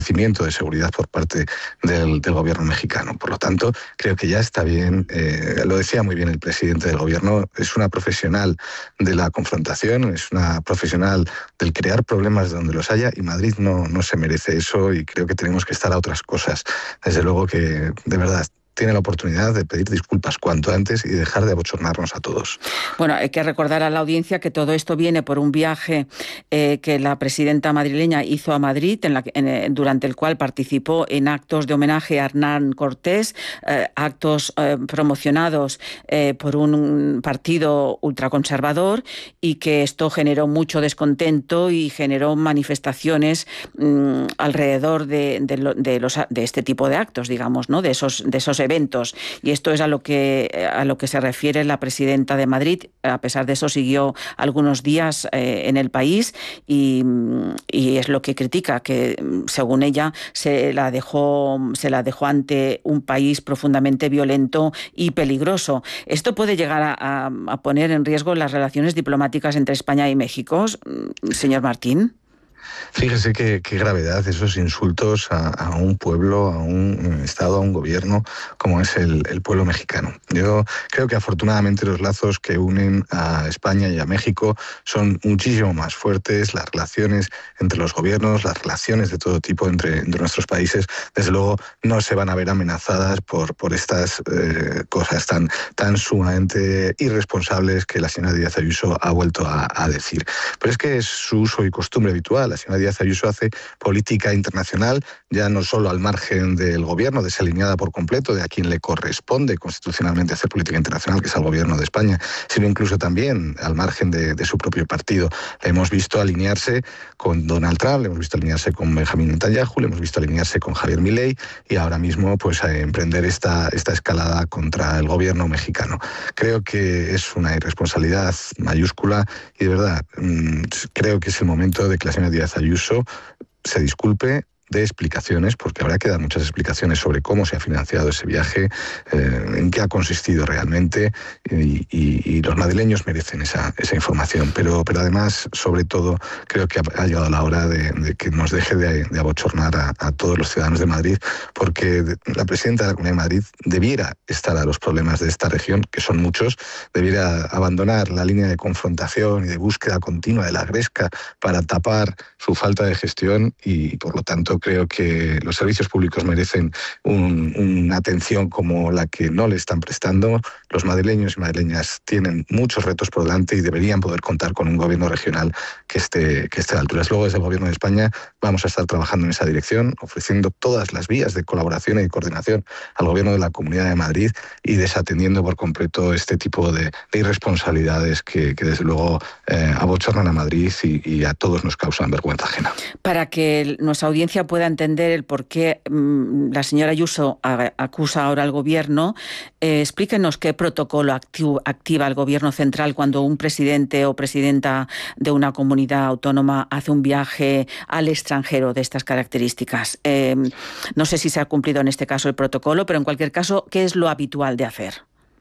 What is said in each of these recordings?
de seguridad por parte del gobierno mexicano. Por lo tanto, creo que ya está bien, lo decía muy bien el presidente del gobierno, es una profesional de la confrontación, es una profesional del crear problemas donde los haya, y Madrid no se merece eso, y creo que tenemos que estar a otras cosas. Desde luego que, de verdad, tiene la oportunidad de pedir disculpas cuanto antes y dejar de abochornarnos a todos. Bueno, hay que recordar a la audiencia que todo esto viene por un viaje que la presidenta madrileña hizo a Madrid, durante el cual participó en actos de homenaje a Hernán Cortés, actos promocionados por un partido ultraconservador, y que esto generó mucho descontento y generó manifestaciones alrededor de este tipo de actos, digamos, ¿no? De esos eventos, y esto es a lo que se refiere la presidenta de Madrid. A pesar de eso, siguió algunos días en el país, y es lo que critica, que según ella se la dejó ante un país profundamente violento y peligroso. ¿Esto puede llegar a poner en riesgo las relaciones diplomáticas entre España y México, señor Martín? Fíjese qué gravedad esos insultos a un pueblo, a un Estado, a un gobierno como es el pueblo mexicano. Yo creo que afortunadamente los lazos que unen a España y a México son muchísimo más fuertes. Las relaciones entre los gobiernos, las relaciones de todo tipo entre nuestros países, desde luego no se van a ver amenazadas por estas cosas tan sumamente irresponsables que la señora Díaz Ayuso ha vuelto a decir. Pero es que es su uso y costumbre habitual. La señora Díaz Ayuso hace política internacional ya no solo al margen del gobierno, desalineada por completo de a quien le corresponde constitucionalmente hacer política internacional, que es al gobierno de España, sino incluso también al margen de su propio partido. Le hemos visto alinearse con Donald Trump, le hemos visto alinearse con Benjamín Netanyahu, le hemos visto alinearse con Javier Milei, y ahora mismo pues a emprender esta escalada contra el gobierno mexicano. Creo que es una irresponsabilidad mayúscula, y de verdad creo que es el momento de que la señora Díaz Ayuso se disculpe, de explicaciones, porque habrá que dar muchas explicaciones sobre cómo se ha financiado ese viaje, en qué ha consistido realmente, y los madrileños merecen esa información. Pero además, sobre todo, creo que ha llegado la hora de que nos deje de abochornar a todos los ciudadanos de Madrid, porque la presidenta de la Comunidad de Madrid debiera estar a los problemas de esta región, que son muchos, debiera abandonar la línea de confrontación y de búsqueda continua de la gresca para tapar su falta de gestión, y por lo tanto creo que los servicios públicos merecen una atención como la que no le están prestando. Los madrileños y madrileñas tienen muchos retos por delante y deberían poder contar con un gobierno regional que esté a la altura. Luego, desde el gobierno de España vamos a estar trabajando en esa dirección, ofreciendo todas las vías de colaboración y de coordinación al gobierno de la Comunidad de Madrid, y desatendiendo por completo este tipo de irresponsabilidades que desde luego abochornan a Madrid y a todos nos causan vergüenza ajena. Para que nuestra audiencia pueda entender el por qué la señora Ayuso acusa ahora al gobierno, explíquenos qué protocolo activa el gobierno central cuando un presidente o presidenta de una comunidad autónoma hace un viaje al extranjero de estas características. No sé si se ha cumplido en este caso el protocolo, pero en cualquier caso, ¿qué es lo habitual de hacer?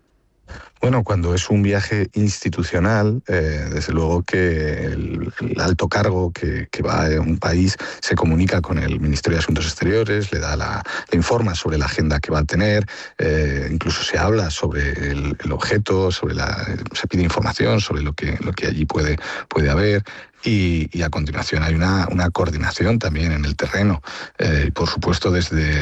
Bueno, cuando es un viaje institucional, desde luego que el alto cargo que va a un país se comunica con el Ministerio de Asuntos Exteriores, le informa sobre la agenda que va a tener, incluso se habla sobre el objeto, se pide información sobre lo que allí puede haber. Y a continuación hay una coordinación también en el terreno, por supuesto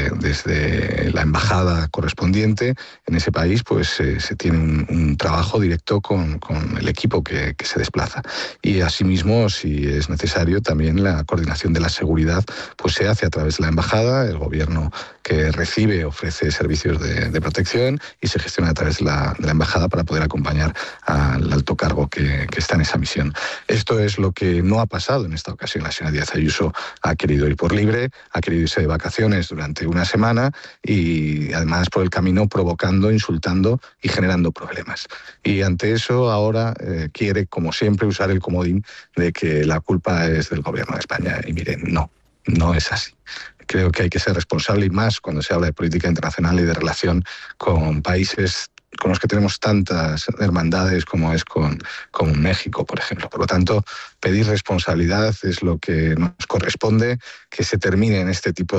desde la embajada correspondiente en ese país, pues se tiene un trabajo directo con el equipo que se desplaza, y asimismo, si es necesario, también la coordinación de la seguridad pues se hace a través de la embajada. El gobierno que recibe ofrece servicios de protección y se gestiona a través de la embajada para poder acompañar al alto cargo que está en esa misión. Esto es lo que no ha pasado en esta ocasión. La señora Díaz Ayuso ha querido ir por libre, ha querido irse de vacaciones durante una semana, y además por el camino provocando, insultando y generando problemas. Y ante eso ahora quiere, como siempre, usar el comodín de que la culpa es del gobierno de España. Y miren, no es así. Creo que hay que ser responsable, y más cuando se habla de política internacional y de relación con países los que tenemos tantas hermandades como es con México, por ejemplo. Por lo tanto, pedir responsabilidad es lo que nos corresponde, que se termine en este tipo